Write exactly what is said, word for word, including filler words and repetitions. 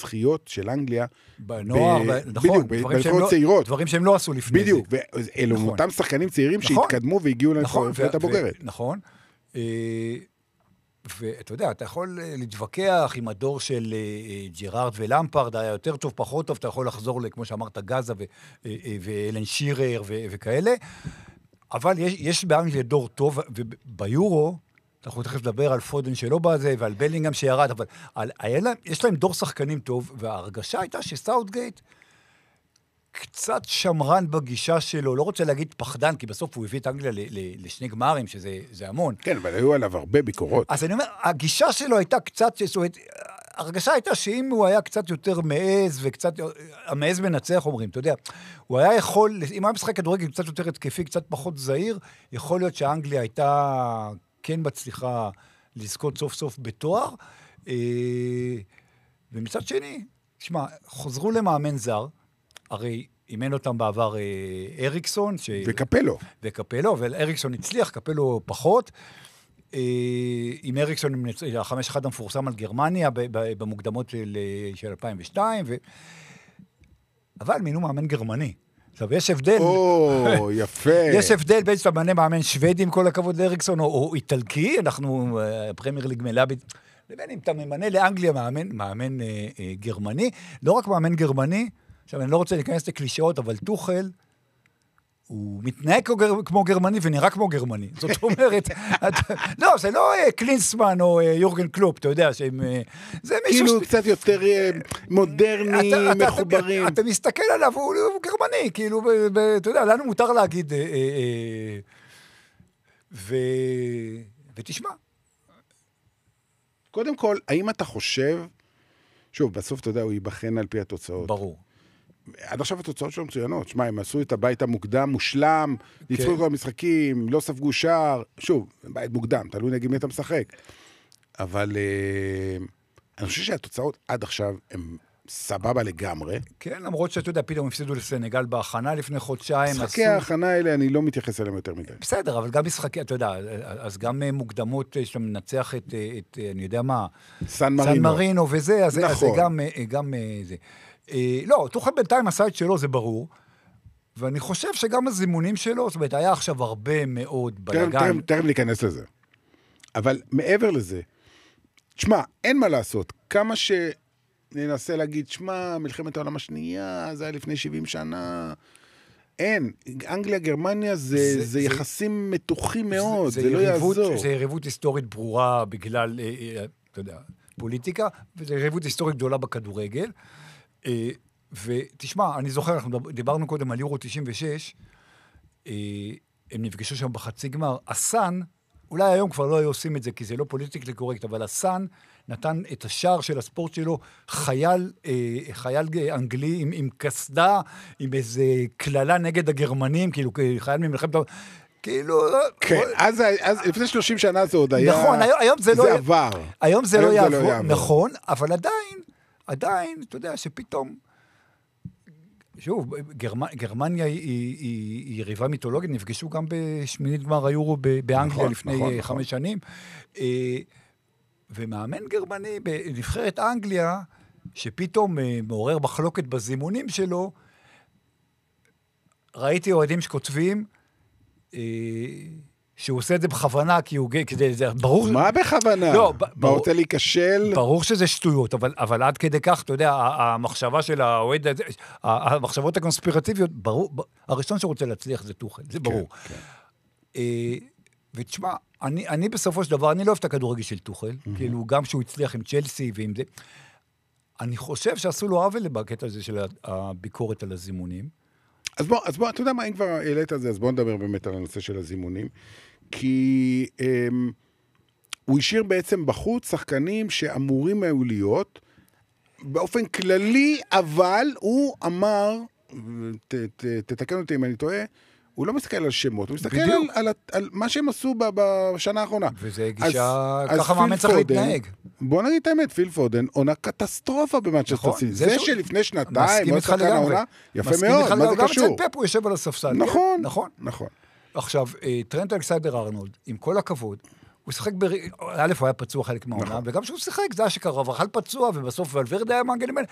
הזכיות של אנגליה, בנוער, נכון, דברים שהם לא עשו לפני זה. בדיוק, ואלו אותם שחקנים צעירים שהתקדמו והגיעו לנבחרת הבוגרת. נכון, ואתה יודע, אתה יכול להתווכח עם הדור של ג'רארד ולמפרד, היה יותר טוב, פחות טוב, אתה יכול לחזור, כמו שאמרת, גזה ואלן שירר וכאלה, אבל יש באנגליה דור טוב, וביורו, אנחנו תכף לדבר על פודן שלא בזה, ועל בלינגהם שירד, אבל על, יש להם דור שחקנים טוב, וההרגשה הייתה שסאוטגייט קצת שמרן בגישה שלו, לא רוצה להגיד פחדן, כי בסוף הוא הביא את אנגליה ל, ל, לשני גמרים, שזה המון. כן, אבל היו עליו הרבה ביקורות. אז אני אומר, הגישה שלו הייתה קצת, הרגשה הייתה שאם הוא היה קצת יותר מעז, וקצת, המעז מנצח אומרים, אתה יודע, הוא היה יכול, אם היה משחק כדורגל קצת יותר התקפי, קצת פחות זהיר, יכול להיות שאנגליה הייתה כן מצליחה לזכות סוף סוף בתואר, ומצד שני, תשמע, חוזרו למאמן זר, הרי אימן אותם בעבר אריקסון, ש... וקפלו. וקפלו, אבל אריקסון הצליח, קפלו פחות, עם אריקסון, החמש אחד המפורסם על גרמניה, במוקדמות של אלפיים ושתיים, ו... אבל מינו מאמן גרמני. עכשיו, יש הבדל... או, יפה. יש הבדל בין שאתה מנה מאמן שוודי, עם כל הכבוד לאריקסון, או, או איטלקי, אנחנו, פרמייר ליג מלאה, לבין אם אתה ממנה לאנגליה מאמן, מאמן אה, אה, גרמני, לא רק מאמן גרמני, עכשיו, אני לא רוצה להיכנס לקלישאות, אבל טוחל, הוא מתנהג כמו גרמני, ונראה כמו גרמני. זאת אומרת, לא, זה לא קלינסמן או יורגן קלופ, אתה יודע, שהם... זה מישהו... כאילו קצת יותר מודרני, מחוברים. אתה מסתכל עליו, הוא גרמני, כאילו, אתה יודע, לנו מותר להגיד... ותשמע. קודם כל, האם אתה חושב... שוב, בסוף, אתה יודע, הוא ייבחן על פי התוצאות. ברור. עד עכשיו התוצאות שלו מצוינות. שמה, הם עשו את הבית המוקדם, מושלם, ניצחו כל המשחקים, לא ספגו שער. שוב, בית מוקדם, תלוי נגיד מי אתה משחק. אבל אני חושב שהתוצאות עד עכשיו הן סבבה לגמרי. כן, למרות שאתה יודע, פתאום הפסידו לסנגל בהכנה לפני חודשיים. משחקי ההכנה האלה, אני לא מתייחס אליהם יותר מדי. בסדר, אבל גם משחקי, אתה יודע, אז גם מוקדמות שאתה מנצח את, אני יודע מה, סן מרינו. סן מרינו וזה, אז זה גם זה. לא, טוחל בינתיים עשה את שלו, זה ברור, ואני חושב שגם הזימונים שלו, זאת אומרת, היה עכשיו הרבה מאוד בלגן. תכף להיכנס לזה. אבל מעבר לזה, תשמע, אין מה לעשות. כמה שננסה להגיד, תשמע, מלחמת העולם השנייה, זה היה לפני שבעים שנה, אין. אנגליה, גרמניה, זה, זה יחסים מתוחים מאוד, זה, זה, זה לא יריבות, יעזור. זה יריבות היסטורית ברורה בגלל, אתה יודע, פוליטיקה, וזה יריבות היסטורית גדולה בכדורגל. ותשמע, אני זוכר, אנחנו דיברנו קודם על יורו תשעים ושש, הם נפגשו שם בחצי גמר, הסן, אולי היום כבר לא היו עושים את זה, כי זה לא פוליטיקלי קורקט, אבל הסן נתן את השער של הספורט שלו, חייל, חייל אנגלי עם, עם קסדה, עם איזה כללה נגד הגרמנים, כאילו חייל ממלחמת... כאילו... כן, אז, אז לפני שלושים שנה זה עוד היה... נכון, היום זה לא... זה עבר. היום זה לא יעבור, נכון, אבל עדיין, עדיין, אתה יודע שפתאום, שוב, גרמנ... גרמניה היא, היא, היא יריבה מיתולוגית, נפגשו גם בשמינית גמר היורו באנגליה נכון, לפני נכון, חמש נכון. שנים, ומאמן גרמני בנבחרת אנגליה, שפתאום מעורר מחלוקת בזימונים שלו, ראיתי אוהדים שכותבים, שהוא עושה את זה בכוונה, כי הוא גay, כדי זה, ברור... מה בכוונה? לא, מה רוצה להיכשל? ברור שזה שטויות, אבל, אבל עד כדי כך, אתה יודע, המחשבה של האוהד, המחשבות הקונספירטיביות, ברור, הראשון שרוצה להצליח זה טוחל, זה ברור. כן, כן. ותשמע, אני, אני בסופו של דבר, אני לא אוהב את הכדורגל של טוחל, mm-hmm. כאילו, גם שהוא הצליח עם צ'לסי ועם זה, אני חושב שעשו לו עוול בקטע הזה של הביקורת על הזימונים, אז בוא, אז בוא, אתה יודע מה, אם כבר העלית את זה, אז בוא נדבר באמת על הנושא של הזימונים, כי אמ, הוא השאיר בעצם בחוץ שחקנים שאמורים היו להיות, באופן כללי, אבל הוא אמר, ת, ת, תתקן אותי אם אני טועה, הוא לא מסתכל על שמות, הוא מסתכל על, על, על מה שהם עשו בשנה האחרונה. וזה גישה, אז, ככה מאמן צריך להתנהג. בוא נגיד את האמת, פיל פודן, עונה קטסטרופה במנצ'סטר סיטי. זה, זה שלפני שנתיים, עוד שחקן העונה, יפה מאוד, מה זה קשור? גם אצל פפ הוא יושב על הספסל. נכון, נכון. נכון. עכשיו, טרנט אלכסנדר ארנולד, עם כל הכבוד, הוא שחק, א', הוא היה פצוע חלק מהעונה, וגם שהוא שחק, זה היה שקרב, אכל פצוע, ובסוף ולוורדה היה מנגן ממנו,